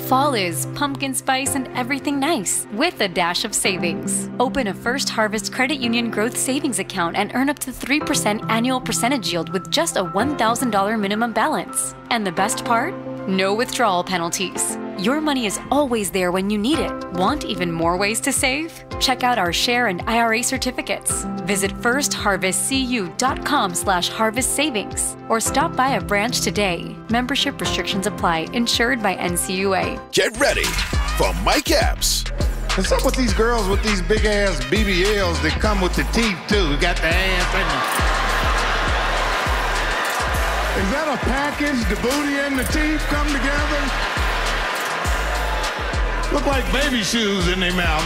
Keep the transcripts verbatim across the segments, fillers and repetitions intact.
Fall is pumpkin spice and everything nice with a dash of savings. Open a First Harvest Credit Union Growth Savings account and earn up to three percent annual percentage yield with just a one thousand dollars minimum balance. And the best part? No withdrawal penalties. Your money is always there when you need it. Want even more ways to save? Check out our share and I R A certificates. Visit first harvest c u dot com slash harvest savings or stop by a branch today. Membership restrictions apply. Insured by N C U A. Get ready for Mike Epps. What's up with these girls with these big ass B B Ls that come with the teeth too? We got the ass and is that a package? The booty and the teeth come together? Look like baby shoes in their mouth.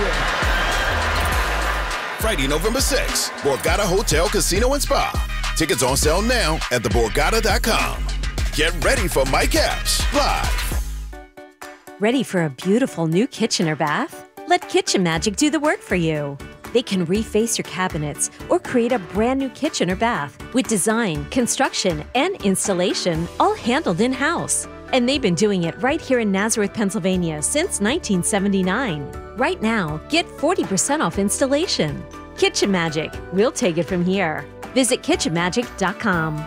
Friday, November sixth, Borgata Hotel, Casino and Spa. Tickets on sale now at the borgata dot com. Get ready for Mike Epps live. Ready for a beautiful new kitchen or bath? Let Kitchen Magic do the work for you. They can reface your cabinets or create a brand new kitchen or bath with design, construction, and installation all handled in-house. And they've been doing it right here in Nazareth, Pennsylvania since nineteen seventy-nine. Right now, get forty percent off installation. Kitchen Magic, we'll take it from here. Visit kitchen magic dot com.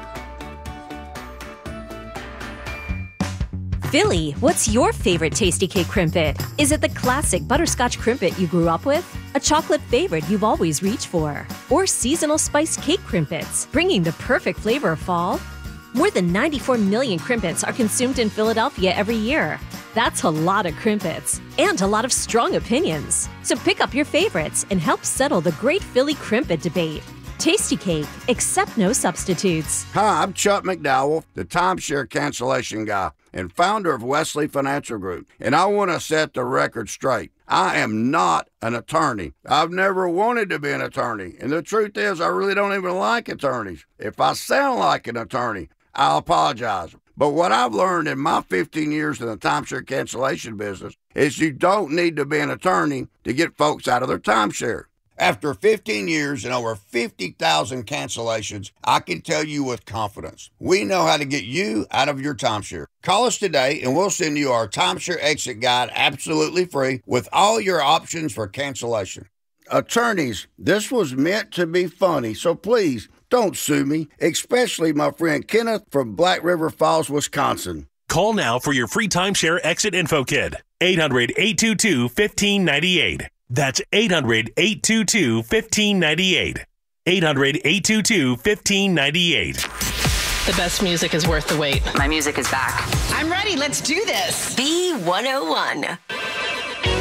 Philly, what's your favorite Tasty Cake Krimpet? Is it the classic butterscotch Krimpet you grew up with? A chocolate favorite you've always reached for? Or seasonal spiced cake Krimpets, bringing the perfect flavor of fall? More than ninety-four million Krimpets are consumed in Philadelphia every year. That's a lot of Krimpets and a lot of strong opinions. So pick up your favorites and help settle the great Philly Krimpet debate. Tasty Cake, accept no substitutes. Hi, I'm Chuck McDowell, the timeshare cancellation guy and founder of Wesley Financial Group. And I want to set the record straight. I am not an attorney. I've never wanted to be an attorney. And the truth is, I really don't even like attorneys. If I sound like an attorney, I'll apologize. But what I've learned in my fifteen years in the timeshare cancellation business is you don't need to be an attorney to get folks out of their timeshare. After fifteen years and over fifty thousand cancellations, I can tell you with confidence, we know how to get you out of your timeshare. Call us today and we'll send you our timeshare exit guide absolutely free with all your options for cancellation. Attorneys, this was meant to be funny, so please don't sue me, especially my friend Kenneth from Black River Falls, Wisconsin. Call now for your free timeshare exit info kit. eight hundred, eight two two, one five nine eight. That's eight hundred, eight two two, one five nine eight. eight hundred, eight two two, one five nine eight. The best music is worth the wait. My music is back. I'm ready. Let's do this. B one oh one.